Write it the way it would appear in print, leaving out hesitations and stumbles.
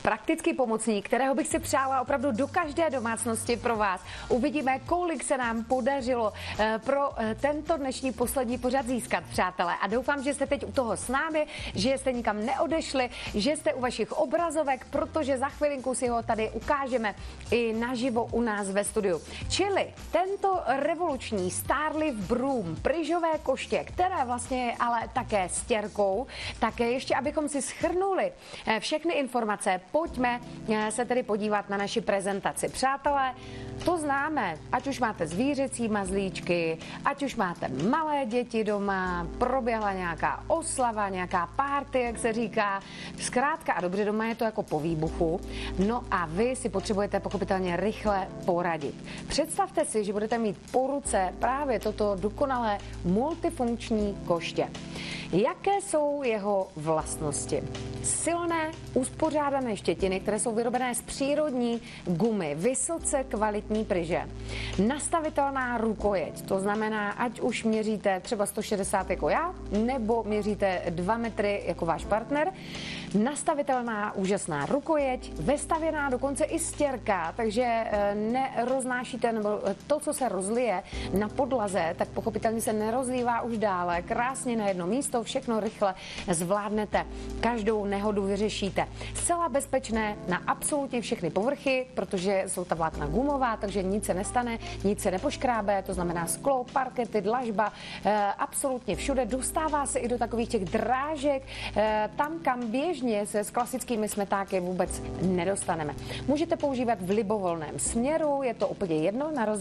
Praktický pomocník, kterého bych si přála opravdu do každé domácnosti pro vás. Uvidíme, kolik se nám podařilo pro tento dnešní poslední pořad získat, přátelé. A doufám, že jste teď u toho s námi, že jste nikam neodešli, že jste u vašich obrazovek, protože za chvilinku si ho tady ukážeme i naživo u nás ve studiu. Čili tento revoluční Starlift Broom, pryžové koště, které vlastně je ale také stěrkou, tak ještě abychom si shrnuli všechny informace, pojďme se tedy podívat na naši prezentaci. Přátelé, to známe, ať už máte zvířecí mazlíčky, ať už máte malé děti doma, proběhla nějaká oslava, nějaká party, jak se říká. Zkrátka a dobře, doma je to jako po výbuchu. No a vy si potřebujete pochopitelně rychle poradit. Představte si, že budete mít po ruce právě toto dokonalé multifunkční koště. Jaké jsou jeho vlastnosti? Silné, uspořádané štětiny, které jsou vyrobené z přírodní gumy, vysoce kvalitní pryže. Nastavitelná rukojeť, to znamená, ať už měříte třeba 160 jako já, nebo měříte 2 metry jako váš partner. Nastavitelná úžasná rukojeť, vestavěná dokonce i stěrka, takže neroznášíte, nebo to, co se rozlije na podlaze, tak pochopitelně se nerozlívá už dále. Krásně na jedno místo, všechno rychle zvládnete, každou nehodu vyřešíte. Zcela bezpečné na absolutně všechny povrchy, protože jsou ta vlákna gumová, takže nic se nestane, nic se nepoškrábe, to znamená sklo, parkety, dlažba, absolutně všude. Dostává se i do takových těch drážek, tam, kam běžně se s klasickými smetáky vůbec nedostaneme. Můžete používat v libovolném směru, je to úplně jedno, na rozdíl